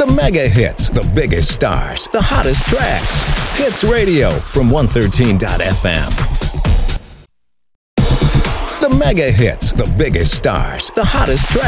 The mega hits, the biggest stars, the hottest tracks. Hits Radio from 113.fm. The mega hits, the biggest stars, the hottest tracks.